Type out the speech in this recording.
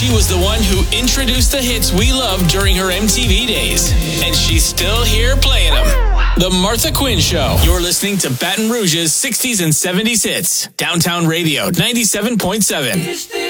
She was the one who introduced the hits we loved during her MTV days. And she's still here playing them. The Martha Quinn Show. You're listening to Baton Rouge's 60s and 70s hits. Downtown Radio 97.7.